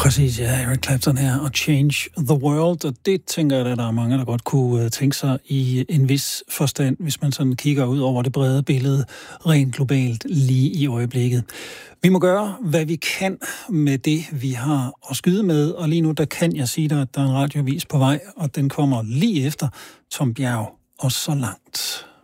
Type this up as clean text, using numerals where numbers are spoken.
Præcis, ja. Eric Clapton her og Change the World, og det tænker jeg, at der er mange, der godt kunne tænke sig i en vis forstand, hvis man sådan kigger ud over det brede billede, rent globalt lige i øjeblikket. Vi må gøre, hvad vi kan med det, vi har at skyde med, og lige nu, der kan jeg sige dig, at der er en radioavis på vej, og den kommer lige efter Tom Bjerg og Så langt.